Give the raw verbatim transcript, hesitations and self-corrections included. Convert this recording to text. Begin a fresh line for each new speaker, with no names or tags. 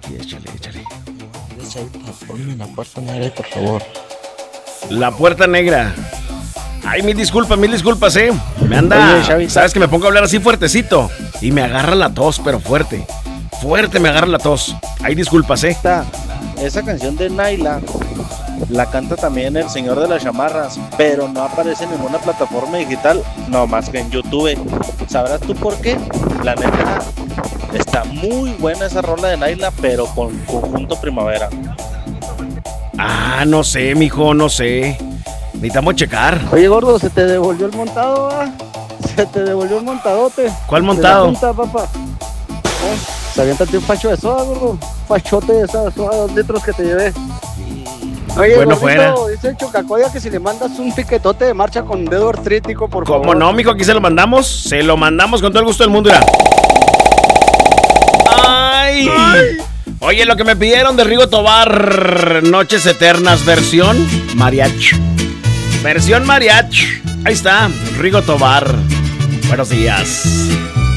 Y échale, échale.
Ponme la puerta negra, por favor.
La puerta negra. Ay, mil disculpas, mil disculpas, eh. Me anda.
Oye, Chavita.
Sabes que me pongo a hablar así fuertecito. Y me agarra la tos, pero fuerte. Fuerte me agarra la tos. Ay, disculpas, eh.
Esta, esa canción de Naila la canta también el señor de las chamarras, pero no aparece en ninguna plataforma digital, no más que en YouTube. ¿Sabrás tú por qué? La neta, está muy buena esa rola de Naila, pero con conjunto Primavera.
Ah, no sé, mijo, no sé. Necesitamos checar.
Oye, gordo, se te devolvió el montado, ¿ah? Se te devolvió el montadote.
¿Cuál montado?
De la junta, papá. Oh, se aviéntate un facho de soda, gordo. Fachote de soda, soda, dos litros que te llevé. Oye,
Bueno,
gordito,
fuera.
dice el Chocacoya que si le mandas un piquetote de marcha con dedo artrítico, por favor.
¿Cómo no, mijo? Aquí se lo mandamos. Se lo mandamos con todo el gusto del mundo, mira. ¡Ay! Ay. Oye, lo que me pidieron de Rigo Tobar, Noches Eternas, versión mariachi. Versión mariachi. Ahí está, Rigo Tobar. Buenos días.